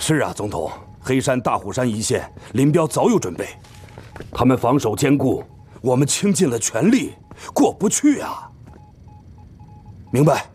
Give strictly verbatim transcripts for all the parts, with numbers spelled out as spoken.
是啊，总统，黑山、大虎山一线，林彪早有准备，他们防守坚固，我们倾尽了全力，过不去啊。明白？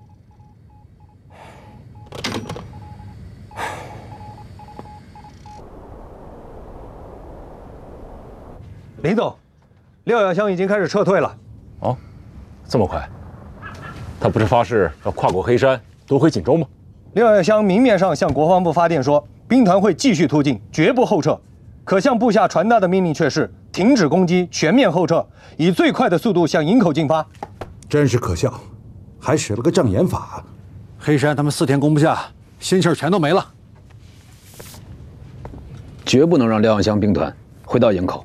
林总，廖耀湘已经开始撤退了。 哦，这么快？他不是发誓要跨过黑山，夺回锦州吗？ 廖耀湘明面上向国防部发电说，兵团会继续突进，绝不后撤。可向部下传达的命令却是停止攻击，全面后撤，以最快的速度向营口进发。 真是可笑，还使了个障眼法。 黑山他们四天攻不下，心气儿全都没了。 绝不能让廖耀湘兵团回到营口。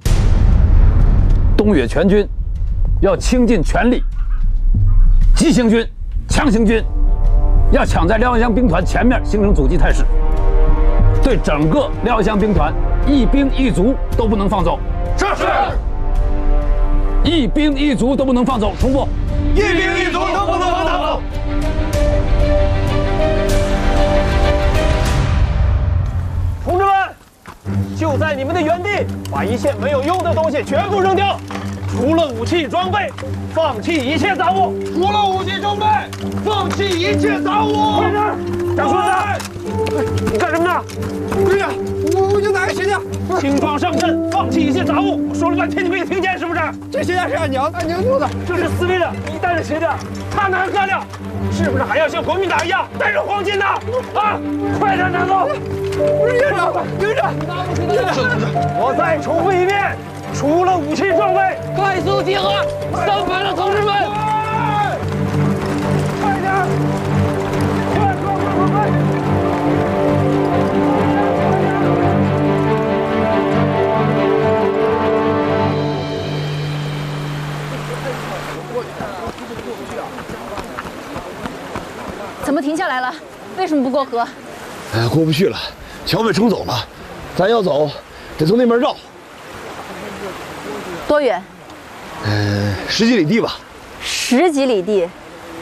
东野全军要倾尽全力，急行军、强行军，要抢在廖耀湘兵团前面形成阻击态势。对整个廖耀湘兵团一兵一卒都不能放走。 是是。 一兵一卒都不能放走。重复。 一兵一卒都不能放走。 同志们，就在你们的原地，把一切没有用的东西全部扔掉，除了武器装备，放弃一切杂物。 除了武器装备，放弃一切杂物。 快点，长孙子，你干什么呢？ 队长，我我就拿个鞋架。 轻装上阵，放弃一切杂物。我说了半天你没听见是不是？ 这鞋架是俺娘俺娘丢的。 这是私密的，你带着鞋架，他拿着干粮，是不是还要像国民党一样带着黄金呢？啊，快点拿走！ 不是院长，营长，院长， 我再重复一遍，除了武器装备， 快速集合，上班了，同志们！ 快点！快快快快快！ 怎么停下来了？为什么不过河？ 哎，过不去了，桥被冲走了，咱要走得从那边绕。 多远？ 呃，十几里地吧。 十几里地？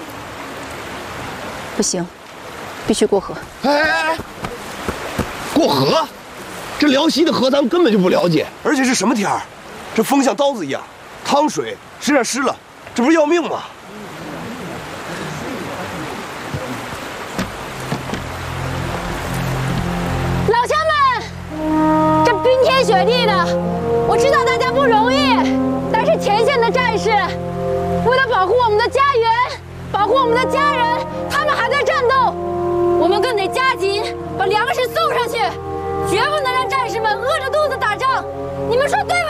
不行，必须过河。 哎哎哎！过河？这辽西的河咱们根本就不了解，而且是什么天儿？这风像刀子一样，汤水身上湿了，这不是要命吗？ 老乡们，这冰天雪地的，我知道大家不容易，但是前线的战士为了保护我们的家园，保护我们的家人，他们还在战斗，我们更得加紧把粮食送上去，绝不能让战士们饿着肚子打仗。你们说对吗？